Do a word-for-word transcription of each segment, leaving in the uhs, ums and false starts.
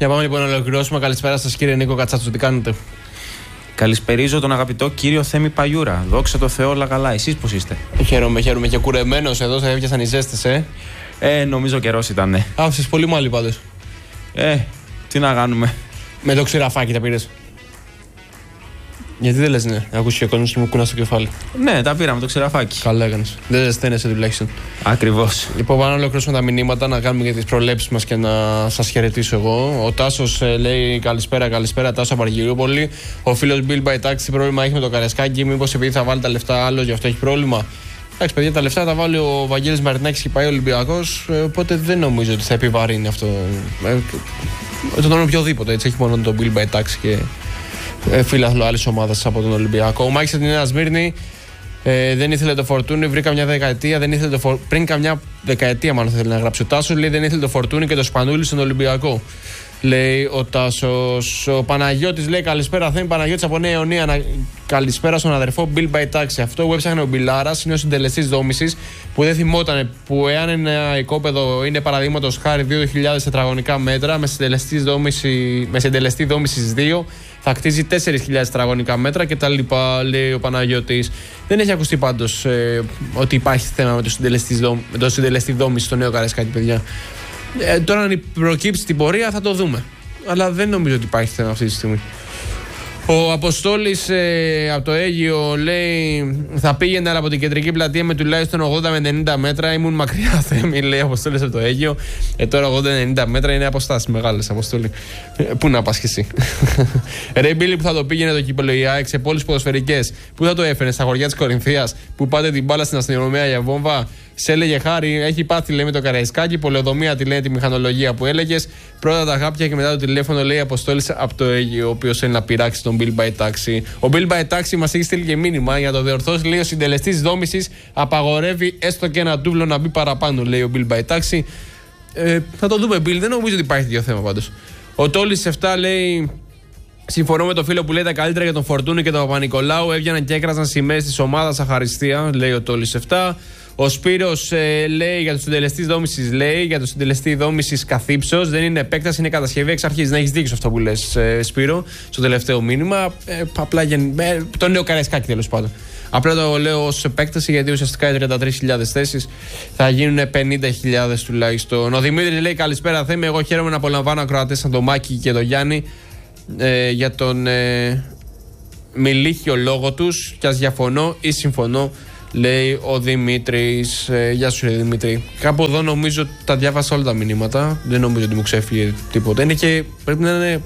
Για πάμε λοιπόν να ολοκληρώσουμε. Καλησπέρα σας κύριε Νίκο Κατσάτσο, τι κάνετε? Καλησπερίζω τον αγαπητό κύριο Θέμη Παγιούρα. Δόξα τω Θεώ, όλα καλά. Εσείς πώς είστε? Χαίρομαι, χαίρομαι και κουρεμένος εδώ, θα έπιασαν οι ζέστες, ε. Ε, νομίζω καιρός ήτανε. Άφησες πολύ μάλι πάντως. Ε, τι να κάνουμε. Με το ξηραφάκι τα πήρες? Γιατί δεν λες ναι, να ακούσεις και ο κόσμος και μου κούνα στο κεφάλι. Ναι, τα πήραμε το ξηραφάκι. Καλά έκανες. Δεν ζεσταίνεσαι τουλάχιστον. Ακριβώς. Λοιπόν, πάμε να ολοκληρώσουμε τα μηνύματα, να κάνουμε για τις προλέψεις μας και να σας χαιρετήσω εγώ. Ο Τάσος ε, λέει καλησπέρα, καλησπέρα, Τάσο από Αργυρούπολη. Ο φίλος Bill by Taxi, τι πρόβλημα έχει με το Καρεσκάκι, μήπως επειδή θα βάλει τα λεφτά άλλο γι' αυτό έχει πρόβλημα? Εντάξει, παιδιά, τα λεφτά τα βάλει ο Βαγγέλης Μαρινάκης και πάει ο Ολυμπιακός, ε, οπότε δεν νομίζω ότι θα επιβαρύνει αυτό. Ε, τον οποιοδήποτε, έτσι, έχει μόνο τον Bill by Taxi και ε, φίλαθλο άλλη ομάδα από τον Ολυμπιακό. Ο Μάκης από την Νέα Σμύρνη. Ε, δεν ήθελε το Φορτούνι, βρήκα μια δεκαετία. Δεν ήθελε το φορ... Πριν καμιά δεκαετία, μάλλον θέλει να γράψει ο Τάσος. Λέει δεν ήθελε το Φορτούνι και το Σπανούλι στον Ολυμπιακό. Λέει ο Τάσος. Ο Παναγιώτης λέει καλησπέρα. Θέμη Παναγιώτης από Νέα Ιωνία. Να... Καλησπέρα στον αδερφό Bill by Taxi. Αυτό που έψαχνε ο Μπιλάρας είναι ο συντελεστής δόμησης που δεν θυμόταν που εάν ένα οικόπεδο είναι παραδείγματος χάρη δύο χιλιάδες τετραγωνικά μέτρα με συντελεστή δόμηση, με συντελεστή δόμησης δύο. Θα κτίζει τέσσερις χιλιάδες τετραγωνικά μέτρα και τα λοιπά, λέει ο Παναγιώτης. Δεν έχει ακουστεί πάντως ε, ότι υπάρχει θέμα με το συντελεστή, δόμ, με το συντελεστή δόμηση στο νέο Καρεσκάκι, παιδιά. Ε, τώρα, αν προκύψει την πορεία, θα το δούμε. Αλλά δεν νομίζω ότι υπάρχει θέμα αυτή τη στιγμή. Ο Αποστόλης ε, από το Αίγυο λέει θα πήγαινε αλλά από την κεντρική πλατεία με τουλάχιστον ογδόντα με ενενήντα μέτρα. Ήμουν μακριά, Θέμη, λέει ο Αποστόλης από το Αίγυο. Ε, τώρα ογδόντα με ενενήντα μέτρα είναι αποστάσεις μεγάλες, Αποστόλη. Ε, πού να πας κι εσύ. Ρε Μπίλη, που θα το πήγαινε το κύπελλο η ΑΕΚ σε πόλεις ποδοσφαιρικές. Πού θα το έφερε, στα χωριά της Κορινθίας που πάτε την μπάλα στην αστυνομία για βόμβα. Σε έλεγε χάρη, έχει πάθει λέει με το Καραϊσκάκι. Πολεοδομία τη λέει τη μηχανολογία που έλεγε. Πρώτα τα γάπια και μετά το τηλέφωνο, λέει Αποστόλης από το Αίγυο, ο οποίος θέλει να πειράξει τον Bill by Taxi. Ο Bill by Taxi μας έχει στείλει και μήνυμα για το διορθώσει. Λέει ο συντελεστής δόμησης απαγορεύει έστω και ένα τούβλο να μπει παραπάνω, λέει ο Bill by Taxi. Ε, θα το δούμε, Bill, δεν νομίζω ότι υπάρχει τέτοιο θέμα πάντως. Ο Τόλης επτά λέει. Συμφωνώ με τον φίλο που λέει τα καλύτερα για τον Φορτούνι και τον Παπα-Νικολάου. Έβγαιναν και έκραζαν σημαίες της ομάδας αχαριστία, λέει ο Τόλης επτά. Ο Σπύρος ε, λέει για το συντελεστή δόμησης, λέει για το συντελεστή δόμησης καθύψεως. Δεν είναι επέκταση, είναι κατασκευή εξ αρχής. Να έχεις δίκιο σε αυτό που λες, ε, Σπύρο, στο τελευταίο μήνυμα. Ε, απλά γεν... ε, το νέο Καραϊσκάκι τέλος πάντων. Απλά το λέω ως επέκταση γιατί ουσιαστικά οι τριάντα τρεις χιλιάδες θέσεις θα γίνουν πενήντα χιλιάδες τουλάχιστον. Ο Δημήτρης λέει καλησπέρα Θέμη. Εγώ χαίρομαι να απολαμβάνω ακροατές σαν τον Μάκη και τον Γιάννη ε, για τον ε, μιλήχιο λόγο τους. Και ας διαφωνώ ή συμφωνώ, λέει ο Δημήτρης. Ε, γεια σου, ρε Δημήτρη. Κάπου εδώ νομίζω τα διάβασα όλα τα μηνύματα. Δεν νομίζω ότι μου ξέφυγε τίποτα. Είναι και πρέπει να είναι.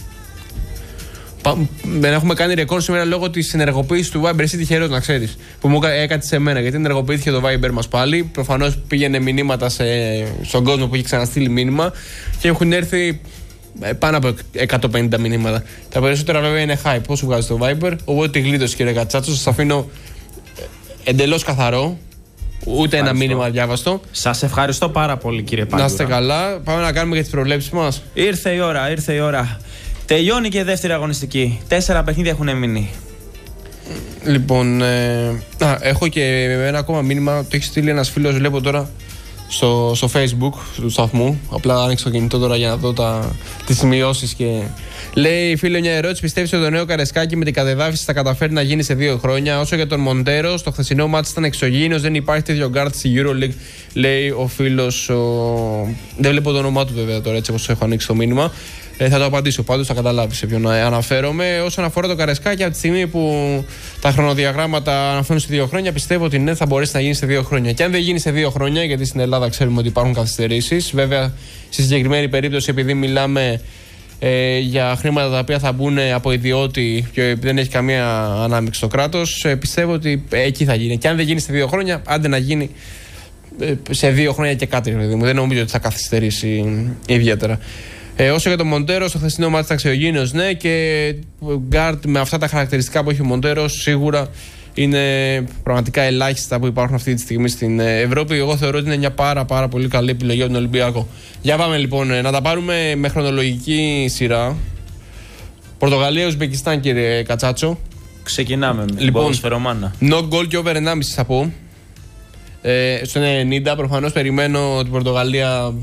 Δεν έχουμε κάνει ρεκόρ σήμερα λόγω της ενεργοποίησης του Viber. Εσύ τυχερός να ξέρεις που μου έκατσε σε μένα, γιατί ενεργοποιήθηκε το Viber μας πάλι. Προφανώς πήγαινε μηνύματα σε, στον κόσμο που έχει ξαναστείλει μήνυμα και έχουν έρθει πάνω από εκατόν πενήντα μηνύματα. Τα περισσότερα βέβαια είναι hype. Πώς σου βγάζει το Viber. Οπότε τη γλίτωση, κύριε Κατσάτσο. Σας αφήνω εντελώς καθαρό. Ούτε ένα μήνυμα διάβαστο. Σας ευχαριστώ πάρα πολύ, κύριε Παγιούρα. Να είστε καλά. Πάμε να κάνουμε για τις προβλέψεις μας. Ήρθε η ώρα, ήρθε η ώρα. Τελειώνει και η δεύτερη αγωνιστική. Τέσσερα παιχνίδια έχουν μείνει. Λοιπόν, ε, α, έχω και ένα ακόμα μήνυμα. Το έχει στείλει ένας φίλος, βλέπω τώρα στο, στο Facebook του σταθμού. Απλά άνοιξα το κινητό τώρα για να δω τα, τις σημειώσεις και... Λέει φίλε μια ερώτηση. Πιστεύεις ότι το νέο Καρεσκάκι με την κατεδάφιση θα καταφέρει να γίνει σε δύο χρόνια? Όσο για τον Μοντέρο, στο χθεσινό μάτς ήταν εξωγήινος, δεν υπάρχει τέτοιο γκάρτ στη EuroLeague, λέει ο φίλος. Ο... Δεν βλέπω το όνομά του βέβαια τώρα, έτσι όπως έχω ανοίξει το μήνυμα. Ε, θα το απαντήσω πάντως, θα καταλάβει σε ποιον αναφέρομαι. Όσον αφορά το Καρεσκάκι, από τη στιγμή που τα χρονοδιαγράμματα αναφέρουν σε δύο χρόνια, πιστεύω ότι ναι, θα μπορέσει να γίνει σε δύο χρόνια. Και αν δεν γίνει σε δύο χρόνια, γιατί στην Ελλάδα ξέρουμε ότι υπάρχουν καθυστερήσεις, βέβαια στη συγκεκριμένη περίπτωση, επειδή μιλάμε ε, για χρήματα τα οποία θα μπουν από ιδιώτη και δεν έχει καμία ανάμειξη στο κράτος, ε, πιστεύω ότι εκεί θα γίνει. Και αν δεν γίνει σε δύο χρόνια, άντε να γίνει ε, σε δύο χρόνια και κάτι. Δηλαδή, δεν νομίζω ότι θα καθυστερήσει ιδιαίτερα. Ε, όσο για τον Μοντέρο, στο χθεσινό μάτι ήταν αξιογήινος, ναι, και γκάρτ με αυτά τα χαρακτηριστικά που έχει ο Μοντέρο σίγουρα είναι πραγματικά ελάχιστα που υπάρχουν αυτή τη στιγμή στην Ευρώπη. Εγώ θεωρώ ότι είναι μια πάρα, πάρα πολύ καλή επιλογή από τον Ολυμπιακό. Για πάμε λοιπόν να τα πάρουμε με χρονολογική σειρά. Πορτογαλία, Ουσμπεκιστάν, κύριε Κατσάτσο. Ξεκινάμε με λοιπόν, ποδοσφαιρομάνα. No goal και over ενάμιση θα πω. Ε, στο ενενήντα προφανώς περιμένω την Πορτογαλία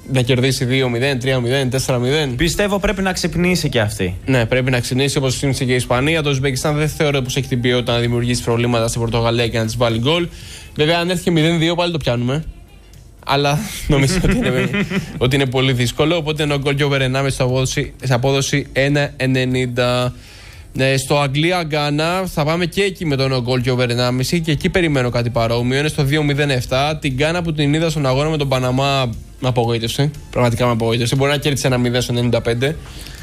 να κερδίσει δύο μηδέν, τρία μηδέν, τέσσερα μηδέν. Πιστεύω πρέπει να ξυπνήσει και αυτή. Ναι, πρέπει να ξυπνήσει όπως ξύπνησε και η Ισπανία. Το Ουσμπεκιστάν δεν θεωρώ πως έχει την ποιότητα να δημιουργήσει προβλήματα στην Πορτογαλία και να της βάλει γκολ. Βέβαια, αν έρθει και μηδέν δύο πάλι το πιάνουμε. Αλλά νομίζω ότι είναι, ότι είναι πολύ δύσκολο. Οπότε ένα γκολ και over ενάμιση σε απόδοση ένα ενενήντα. Ε, στο Αγγλία-Γκάνα θα πάμε και εκεί με τον γκολ και over ενάμιση και εκεί περιμένω κάτι παρόμοιο. Είναι στο δύο μηδέν επτά. Την Γκάνα που την είδα στον αγώνα με τον Παναμά με απογοήτευσε. Πραγματικά με απογοήτευσε. Μπορεί να κέρδισε ένα μηδέν στο ενενήντα πέντε.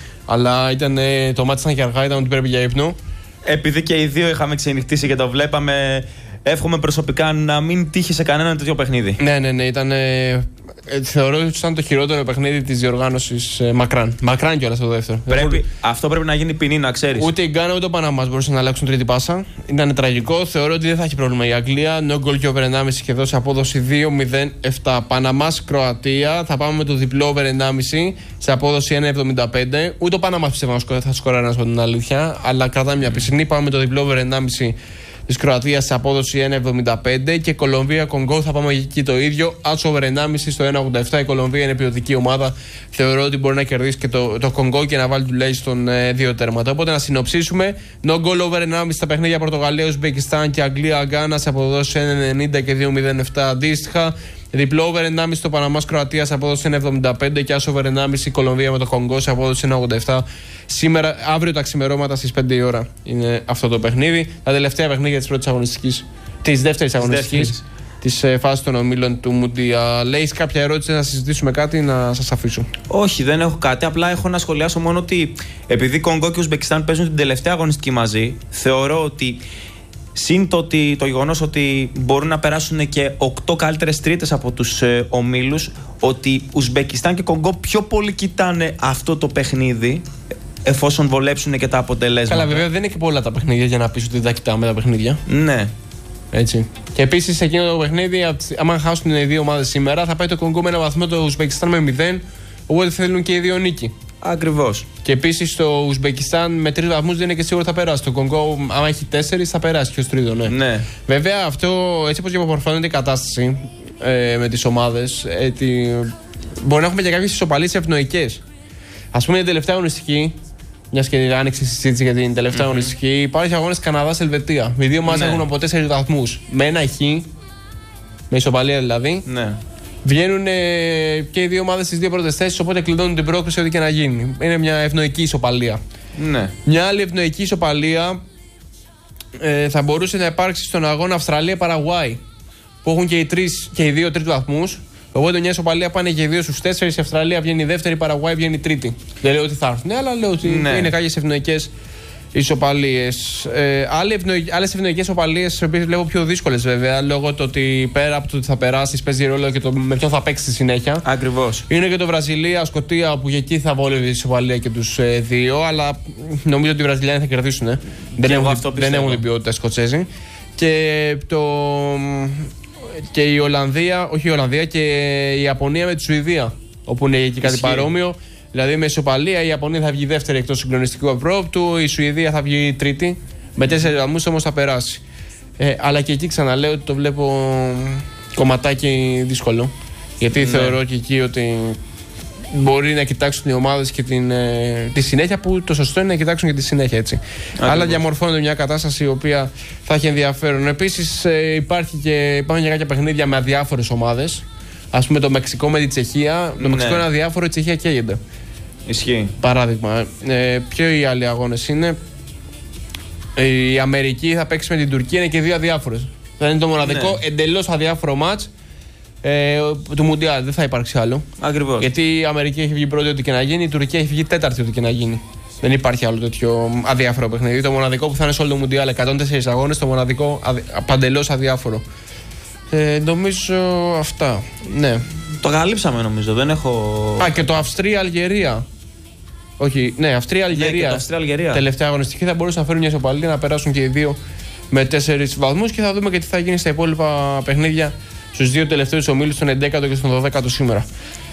Αλλά ήταν, το μάτι ήταν και αργά, ήταν ότι πρέπει για ύπνο. Επειδή και οι δύο είχαμε ξενυχτήσει και το βλέπαμε, εύχομαι προσωπικά να μην τύχει σε κανένα τέτοιο παιχνίδι. Ναι, ναι, ναι. Ήταν, ε, θεωρώ ότι ήταν το χειρότερο παιχνίδι της διοργάνωσης ε, μακράν. Μακράν κιόλας το δεύτερο. Πρέπει, Δεν αυτό πρέπει να γίνει ποινή, να ξέρεις. Ούτε η Γκάνα ούτε ο Παναμάς μπορούσαν να αλλάξουν τρίτη πάσα. Ήταν τραγικό. Θεωρώ ότι δεν θα έχει πρόβλημα η Αγγλία. No goal και over ενάμιση και δώσει απόδοση δύο μηδέν επτά. Παναμάς Κροατία. Θα πάμε με το διπλό over ενάμιση σε απόδοση ένα εβδομήντα πέντε. Ούτε ο Παναμάς πιστεύω θα σκοράρει, να σου πω την αλήθεια. Αλλά κρατάμε μια πισινή. Πάμε με το διπλό over ενάμιση της Κροατίας σε απόδοση ένα εβδομήντα πέντε και Κολομβία-Κονγκό θα πάμε εκεί το ίδιο. Άτσο over ενάμιση στο ένα ογδόντα επτά. Η Κολομβία είναι ποιοτική ομάδα. Θεωρώ ότι μπορεί να κερδίσει και το, το Κονγκό και να βάλει τουλάχιστον ε, δύο τέρματα. Οπότε να συνοψίσουμε: no goal over ενάμιση στα παιχνίδια Πορτογαλία, Ουσμπεκιστάν και Αγγλία-Γκάνα σε αποδόσει ένα ενενήντα και δύο μηδέν επτά αντίστοιχα. Διπλό over ενάμιση στο Παναμάς Κροατία σε απόδοση ένα εβδομήντα πέντε και άσο over ενάμιση Κολομβία με το Κονγκό σε απόδοση ένα ογδόντα επτά. Σήμερα, αύριο τα ξημερώματα στις πέντε η ώρα είναι αυτό το παιχνίδι. Τα τελευταία παιχνίδια της πρώτης αγωνιστικής, της δεύτερης αγωνιστικής, της ε, φάσης των ομίλων του Μουντία. Λέει κάποια ερώτηση να συζητήσουμε κάτι, να σας αφήσω? Όχι, δεν έχω κάτι. Απλά έχω να σχολιάσω μόνο ότι επειδή Κονγκό και Ουσμπεκιστάν παίζουν την τελευταία αγωνιστική μαζί, θεωρώ ότι. Συν το, ότι, το γεγονός ότι μπορούν να περάσουν και οκτώ καλύτερες τρίτες από τους ε, ομίλους, ότι Ουσμπεκιστάν και Κονγκό πιο πολύ κοιτάνε αυτό το παιχνίδι, εφόσον βολέψουν και τα αποτελέσματα. Καλά, βέβαια δεν είναι και πολλά τα παιχνίδια για να πεις ότι δεν τα κοιτάμε τα παιχνίδια. Ναι. Έτσι. Και επίσης σε εκείνο το παιχνίδι, άμα χάσουν οι δύο ομάδες σήμερα, θα πάει το Κονγκό με ένα βαθμό, το Ουσμπεκιστάν με μηδέν. Οπότε θέλουν και οι δύο νίκη. Ακριβώς. Και επίσης το Ουσμπεκιστάν με τρεις βαθμούς δεν είναι και σίγουρο θα περάσει. Το Κονγκό, άμα έχει τέσσερις, θα περάσει και ως τρίτο, ναι. ναι. Βέβαια, αυτό έτσι όπως διαμορφώνεται η κατάσταση ε, με τις ομάδες, ε, τη... μπορεί να έχουμε και κάποιες ισοπαλίες ευνοϊκές. Ας πούμε, την τελευταία αγωνιστική, μια και άνοιξε η συζήτηση για την τελευταία mm-hmm. αγωνιστική, υπάρχει αγώνες Καναδά-Ελβετία. Οι δύο ομάδες ναι. έχουν από τέσσερις βαθμούς. Με ένα χ, με ισοπαλία δηλαδή. Ναι. Βγαίνουν ε, και οι δύο ομάδες στις δύο πρώτες θέσεις, οπότε κλειδώνουν την πρόκριση ό,τι και να γίνει. Είναι μια ευνοϊκή ισοπαλία. Ναι. Μια άλλη ευνοϊκή ισοπαλία ε, θα μπορούσε να υπάρξει στον αγώνα Αυστραλία-Παραγουάη, που έχουν και οι, τρεις, και οι δύο τρίτου βαθμούς. Οπότε μια ισοπαλία πάνε και οι δύο στους τέσσερις. Η Αυστραλία βγαίνει δεύτερη, η Παραγουάη βγαίνει τρίτη. Δεν λέω ότι θα έρθουν, αλλά λέω ότι ναι. είναι κάποιες ευνοϊκές ισοπαλίες. Ε, Άλλες ευνοϊκές ισοπαλίες, τις οποίες βλέπω πιο δύσκολες βέβαια, λόγω του ότι πέρα από το ότι θα περάσει, παίζει ρόλο και το με ποιον θα παίξει στη συνέχεια. Ακριβώς. Είναι και το Βραζιλία-Σκωτία, που και εκεί θα βόλευε η ισοπαλία και τους ε, δύο, αλλά νομίζω ότι οι Βραζιλιάνοι θα κερδίσουν. Ε. Δεν, έχουν, δεν έχουν την ποιότητα οι Σκοτσέζοι. Και, το, και η Ολλανδία, όχι η Ολλανδία, και η Ιαπωνία με τη Σουηδία, όπου είναι εκεί κάτι παρόμοιο. Δηλαδή με ισοπαλία η Ιαπωνία θα βγει δεύτερη εκτός συγκλονιστικού Ευρώπτου, η Σουηδία θα βγει τρίτη. Με τέσσερις βαθμούς όμως θα περάσει. Ε, αλλά και εκεί ξαναλέω ότι το βλέπω κομματάκι δύσκολο. Γιατί ναι. θεωρώ και εκεί ότι μπορεί να κοιτάξουν οι ομάδες και την, ε, τη συνέχεια, που το σωστό είναι να κοιτάξουν και τη συνέχεια έτσι. Ακριβώς. Αλλά διαμορφώνεται μια κατάσταση η οποία θα έχει ενδιαφέρον. Επίσης ε, υπάρχει και, υπάρχουν και κάποια παιχνίδια με αδιάφορες ομάδες. Ας πούμε το Μεξικό με τη Τσεχία. Το ναι. Μεξικό είναι αδιάφορο, η Τσεχία καίγεται. Ισχύει. Παράδειγμα. Ε, ποιο οι άλλοι αγώνες είναι? Η Αμερική θα παίξει με την Τουρκία, είναι και δύο αδιάφορες. Θα είναι το μοναδικό ναι. εντελώς αδιάφορο μάτς ε, του Μουντιάλ. Δεν θα υπάρξει άλλο. Ακριβώς. Γιατί η Αμερική έχει βγει πρώτη ό,τι και να γίνει, η Τουρκία έχει βγει τέταρτη ό,τι και να γίνει. Δεν υπάρχει άλλο τέτοιο αδιάφορο παιχνίδι. Το μοναδικό που θα είναι σε όλο το Μουντιάλ, εκατόν τέσσερις αγώνες, το μοναδικό αδι... παντελώς αδιάφορο. Ε, νομίζω αυτά. Ναι. Το καλύψαμε νομίζω, δεν έχω. Α, και το Αυστρία-Αλγερία. Όχι, ναι, Αυστρία-Αλγερία. Ναι, Αυστρία-Αλγερία. Τελευταία αγωνιστική θα μπορούσαν να φέρουν μια ισοπαλία, να περάσουν και οι δύο με τέσσερις βαθμούς και θα δούμε και τι θα γίνει στα υπόλοιπα παιχνίδια στους δύο τελευταίους ομίλους, τον έντεκατο και στον δωδέκατο σήμερα.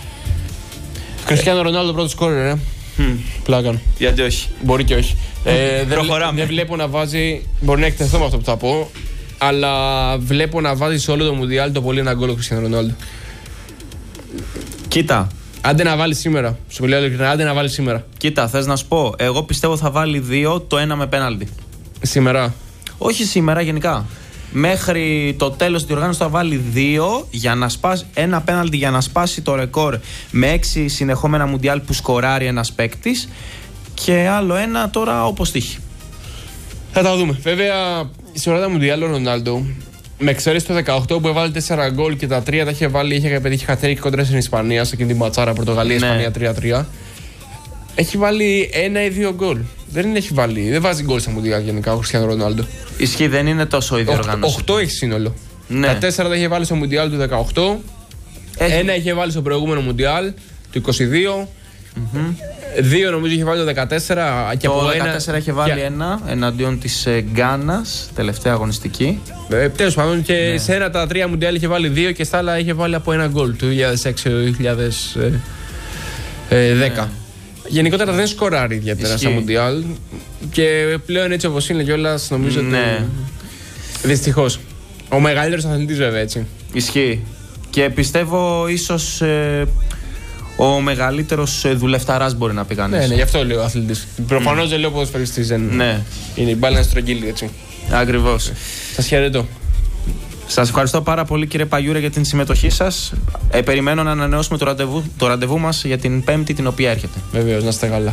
Κριστιάνο Ρονάλντο πρώτο σκόρερ, ε. Mm. Πλάκαν. Γιατί όχι. Μπορεί και όχι. ε, δεν, δεν βλέπω να βάζει. Μπορεί να εκτεθώ με αυτό που θα πω. Αλλά βλέπω να βάζει σε όλο το Μουντιάλ το πολύ ένα γκολ ο Κριστιάνο Ρονάλντο. Κοίτα, Άντε να βάλει σήμερα. Σου λέω ειλικρινά, άντε να βάλει σήμερα. Κοίτα, θες να σου πω, εγώ πιστεύω θα βάλει δύο, το ένα με πέναλτι. Σήμερα. Όχι σήμερα, γενικά. Μέχρι το τέλος της διοργάνωσης θα βάλει δύο για να σπάσει, ένα πέναλτι για να σπάσει το ρεκόρ με έξι συνεχόμενα μουντιάλ που σκοράρει ένας παίκτης και άλλο ένα τώρα όπως τύχει. Θα τα δούμε. Βέβαια, σε όλα τα μουντιάλ ο Ρονάλντο, με εξαίρεση το δεκαοκτώ που έβαλε τέσσερα γκολ και τα τρία τα είχε βάλει, είχε πετύχει χατρίκι κόντρα στην Ισπανία, σε εκείνη την ματσάρα Πορτογαλία-Ισπανία ναι. τρία τρία. Έχει βάλει ένα ή δύο γκολ. Δεν έχει βάλει, δεν βάζει γκολ στα μουντιάλ γενικά ο Χριστιανό Ρονάλντο. Ισχύει, δεν είναι τόσο η διοργάνωση. οκτώ έχει σύνολο. Ναι. Τα τέσσερα τα είχε βάλει στο μουντιάλ του δεκαοκτώ. Έχει... Ένα είχε βάλει στο προηγούμενο μουντιάλ του είκοσι δύο. Mm-hmm. Δύο νομίζω είχε βάλει το δεκατέσσερα. Και το από δεκατέσσερα ένα... είχε βάλει και... ένα εναντίον της ε, Γκάνας, τελευταία αγωνιστική. Ε, Τέλος πάντων, και ναι. σε ένα τα τρία μουντιάλ είχε βάλει δύο και στα άλλα είχε βάλει από ένα γκολ του δύο χιλιάδες έξι δύο χιλιάδες δέκα. Ναι. Γενικότερα δεν σκοράρει ιδιαίτερα στα μουντιάλ και πλέον έτσι όπως είναι κιόλας νομίζω ναι. ότι. Δυστυχώς. Ο μεγαλύτερος αθλητής βέβαια έτσι. Ισχύει. Και πιστεύω ίσως. Ε... Ο μεγαλύτερος δουλευταράς μπορεί να πει κανείς. Ναι, ναι, γι' αυτό λέω αθλητής. Προφανώς mm. δεν λέω ποδοσφαιριστής. Ναι. Είναι η μπάλα είναι στρογγύλη, έτσι. Ακριβώς. Σας χαιρετώ. Σας ευχαριστώ πάρα πολύ, κύριε Παγιούρε, για την συμμετοχή σας. Ε, περιμένω να ανανεώσουμε το ραντεβού, το ραντεβού μας για την Πέμπτη, την οποία έρχεται. Βεβαίως, να είστε καλά.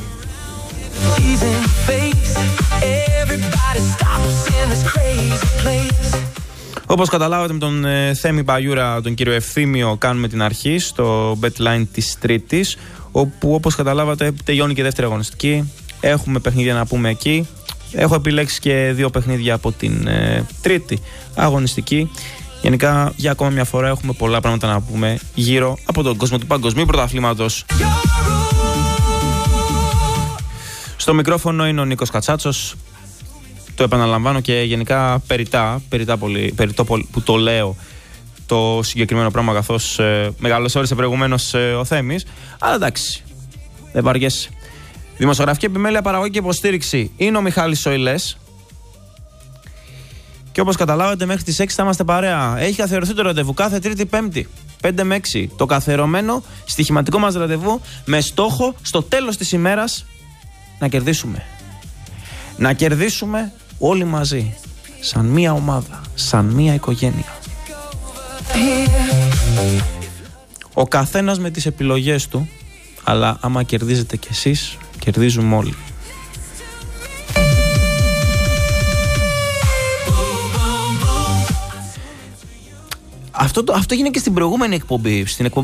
Όπως καταλάβατε με τον ε, Θέμη Παγιούρα, τον κύριο Ευθύμιο, κάνουμε την αρχή στο betline της Τρίτης, όπου όπως καταλάβατε τελειώνει και δεύτερη αγωνιστική. Έχουμε παιχνίδια να πούμε εκεί. Έχω επιλέξει και δύο παιχνίδια από την ε, τρίτη αγωνιστική. Γενικά για ακόμα μια φορά έχουμε πολλά πράγματα να πούμε γύρω από τον κόσμο του παγκοσμίου πρωταθλήματος. Στο μικρόφωνο είναι ο Νίκος Κατσάτσος. Το επαναλαμβάνω και γενικά περιτά, περιτά πολύ, περιτό πολύ που το λέω το συγκεκριμένο πράγμα, καθώς ε, μεγαλωσόρισε προηγουμένως ε, ο Θέμης. Αλλά εντάξει, δεν βαριέσαι. Δημοσιογραφική επιμέλεια, παραγωγή και υποστήριξη είναι ο Μιχάλης Σοηλές. Και όπως καταλάβατε, μέχρι τις έξι θα είμαστε παρέα. Έχει καθιερωθεί το ραντεβού κάθε Τρίτη Πέμπτη, πέντε με έξι. Το καθιερωμένο στοιχηματικό μας ραντεβού με στόχο στο τέλος της ημέρας να κερδίσουμε. Να κερδίσουμε όλοι μαζί, σαν μία ομάδα, σαν μία οικογένεια. Ο καθένας με τις επιλογές του, αλλά άμα κερδίζετε κι εσείς, κερδίζουμε όλοι. Αυτό, το, αυτό γίνεται και στην προηγούμενη εκπομπή. Στην εκπομπή